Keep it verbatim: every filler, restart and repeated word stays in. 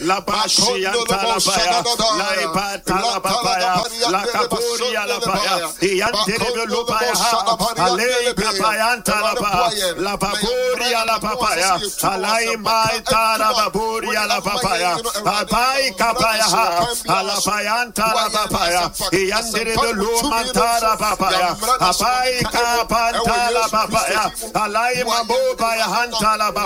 La Bashia Talabaya, La Talabaya, La Capuria Labaya, Yantire Lupaya, Ale Papayan Talaba, La Papuria La Papaya, Alai Mai Tarababuria La Papaya, Abai Kapaya, Alapayan Talabapaya, Yantire Luman Tarabapaya, Abai Kapan Talabapaya, Alai Mabubaya Hantalaba.